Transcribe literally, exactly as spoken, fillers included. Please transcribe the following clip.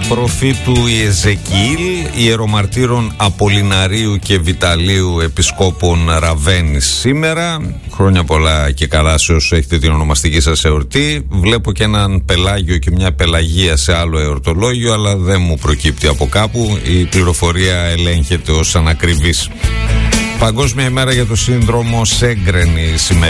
προφήτου Ιεζεκιήλ, ιερομαρτύρων Απολυναρίου και Βιταλίου επισκόπων Ραβαίνης σήμερα. Χρόνια πολλά και καλά σε όσους έχετε την ονομαστική σας εορτή. Βλέπω και έναν Πελάγιο και μια Πελαγία σε άλλο εορτολόγιο, αλλά δεν μου προκύπτει από κάπου. Η πληροφορία ελέγχεται ως ανακριβής. Παγκόσμια ημέρα για το σύνδρομο Σέγκρενη σήμερα.